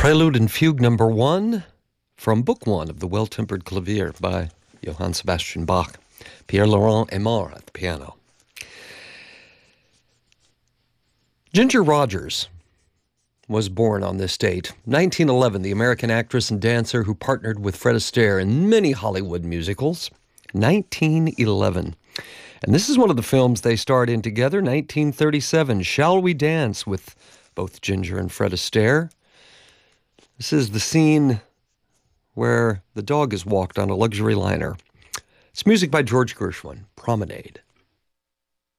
Prelude and Fugue number 1 from Book 1 of the Well-Tempered Clavier by Johann Sebastian Bach. Pierre-Laurent Aimard at the piano. Ginger Rogers was born on this date. 1911, the American actress and dancer who partnered with Fred Astaire in many Hollywood musicals. 1911. And this is one of the films they starred in together, 1937, Shall We Dance, with both Ginger and Fred Astaire. This is the scene where the dog is walked on a luxury liner. It's music by George Gershwin, Promenade.